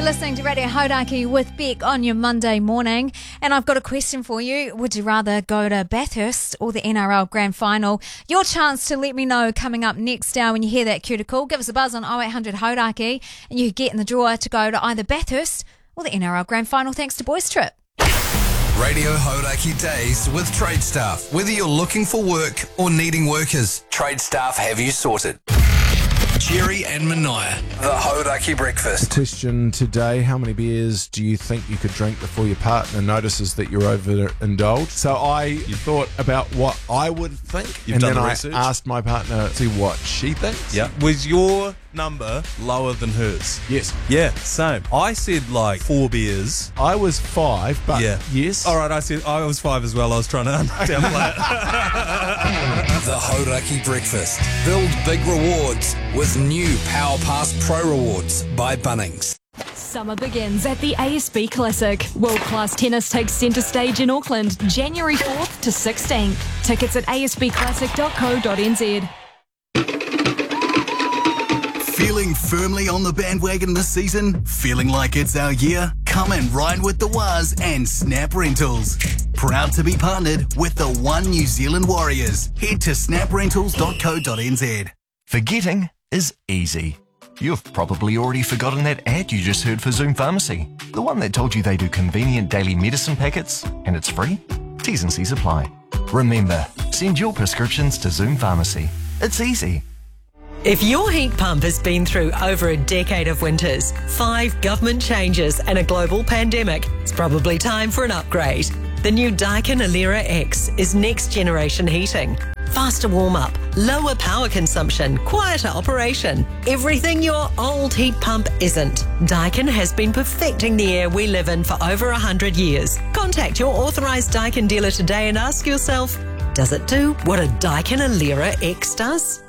listening to Radio Hauraki with Beck on your Monday morning. And I've got a question for you. Would you rather go to Bathurst or the NRL Grand Final? Your chance to let me know coming up next hour when you hear that cue to call. Give us a buzz on 0800 Hauraki and you get in the draw to go to either Bathurst or the NRL Grand Final thanks to Boys Trip. Radio Hauraki Days with Trade Staff. Whether you're looking for work or needing workers, Trade Staff have you sorted. Jerry and Mania, the Hauraki Breakfast. Question today, how many beers do you think you could drink before your partner notices that you're overindulged? So I thought about what I would think, You've done then the research? I asked my partner to see what she thinks. Yeah. Was your number lower than hers? Yes. Yeah, same. I said like 4 beers. I was 5, but Yeah. yes. All right, I was 5 as well. I was trying to downplay it. The Hauraki Breakfast. Build big rewards with new Power Pass Pro Rewards by Bunnings. Summer begins at the ASB Classic. World-class tennis takes centre stage in Auckland, January 4th to 16th. Tickets at asbclassic.co.nz. Feeling firmly on the bandwagon this season? Feeling like it's our year? Come and ride with the Waz and Snap Rentals. Proud to be partnered with the One New Zealand Warriors. Head to snaprentals.co.nz. Forgetting is easy. You've probably already forgotten that ad you just heard for Zoom Pharmacy. The one that told you they do convenient daily medicine packets and it's free? T's and C's apply. Remember, send your prescriptions to Zoom Pharmacy. It's easy. If your heat pump has been through over a decade of winters, 5 government changes and a global pandemic, it's probably time for an upgrade. The new Daikin Alera X is next generation heating. Faster warm-up, lower power consumption, quieter operation. Everything your old heat pump isn't. Daikin has been perfecting the air we live in for over 100 years. Contact your authorised Daikin dealer today and ask yourself, does it do what a Daikin Alera X does?